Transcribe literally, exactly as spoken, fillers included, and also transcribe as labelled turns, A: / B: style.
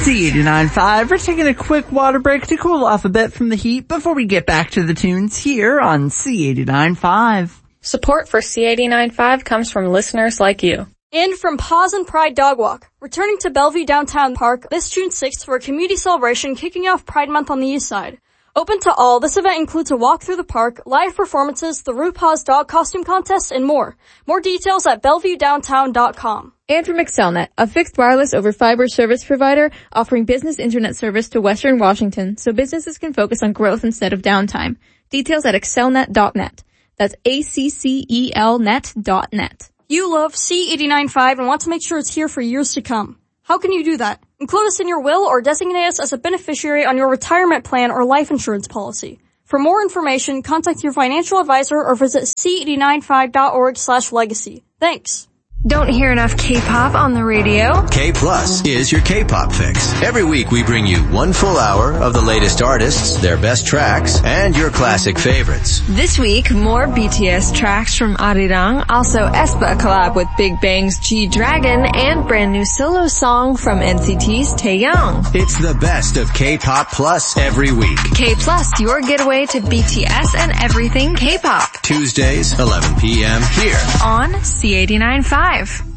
A: C eighty-nine point five. We're taking a quick water break to cool off a bit from the heat before we get back to the tunes here on C eighty-nine point five.
B: Support for C eighty-nine point five comes from listeners like you.
C: And from Paws and Pride Dog Walk, returning to Bellevue Downtown Park this June sixth for a community celebration kicking off Pride Month on the East Side. Open to all, this event includes a walk through the park, live performances, the RuPaul's Dog Costume Contest, and more. More details at bellevue downtown dot com.
D: And from XcelNet, a fixed wireless over fiber service provider offering business internet service to Western Washington so businesses can focus on growth instead of downtime. Details at accelnet dot net. That's A C C E L net dot net.
C: You love C eighty-nine point five and want to make sure it's here for years to come. How can you do that? Include us in your will or designate us as a beneficiary on your retirement plan or life insurance policy. For more information, contact your financial advisor or visit c eighty-nine five dot org slash legacy. Thanks.
E: Don't hear enough K-pop on the radio?
F: K Plus is your K-pop fix. Every week we bring you one full hour of the latest artists, their best tracks, and your classic favorites.
E: This week, more B T S tracks from Arirang, also aespa collab with Big Bang's G-Dragon, and brand new solo song from N C T's Taeyang.
F: It's the best of K-pop Plus every week.
E: K Plus, your getaway to B T S and everything K-pop.
F: Tuesdays, eleven p.m. here
E: on C eighty-nine point five.